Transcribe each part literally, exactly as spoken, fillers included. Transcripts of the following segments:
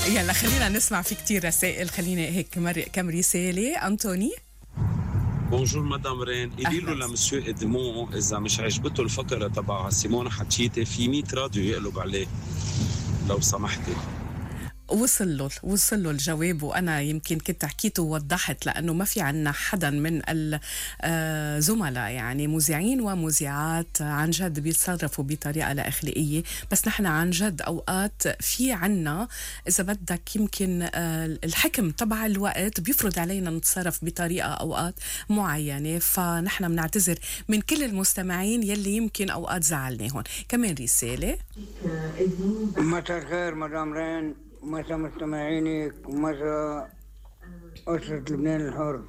يلا خلينا نسمع، في كتير رسائل، خلينا هيك مر... كم رسالة. أنتوني: بونجور مدام رين، قولي له لمسيو ادمون اذا مش عجبته الفقره تبع سيمون حتشيتي في مية راديو يقلب عليه لو سمحتي. وصل له وصل له الجواب، وأنا يمكن كنت حكيت ووضحت، لأنه ما في عنا حدا من الزملاء يعني مذيعين ومذيعات عن جد بيتصرفوا بطريقة لا أخلاقية، بس نحن عن جد أوقات في عنا إذا بدك يمكن الحكم تبع الوقت بيفرض علينا نتصرف بطريقة أوقات معينة، فنحن بنعتذر من كل المستمعين يلي يمكن أوقات زعلناهم. كمان رسالة: مساء الخير مدام رين، مساء مستمعينك، ومساء أسرة لبنان الحر.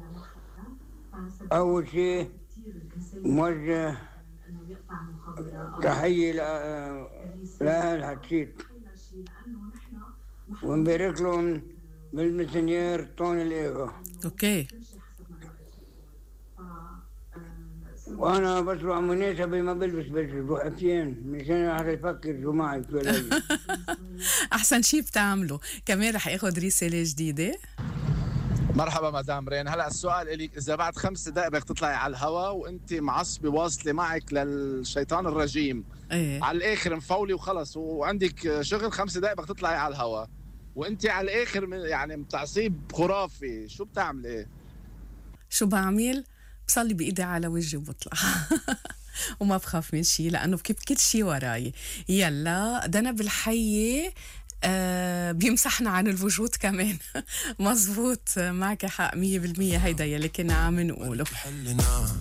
أول شيء موجه تحية لأهل حتشيت، ونبارك لهم بالمسنير طون الإيغا. أوكي. وانا بسرع مناسبة ما بلبس بلبس بوقتين مشان راح يفكر شو معي شو احسن شيء بتعمله. كمان رح اخذ رسالة جديدة. مرحبا مدام رين، هلا السؤال إليك، اذا بعد خمس دقائق بدك تطلعي على الهواء وانت معصبة واصلة معك للشيطان الرجيم، ايه على الاخر مفولي وخلص وعندك شغل، خمس دقائق بدك تطلعي على الهواء وانت على الاخر يعني متعصيب خرافي، شو بتعملي؟ شو بعمل؟ بصلي بإيدي على وجهي وبطلع وما بخاف من شيء، لأنه بكب كل شيء وراي. يلا دنب الحية آه بيمسحنا عن الوجود كمان. مزبوط، معك حق مية بالمية، هيدا يلي كنا عم نقوله.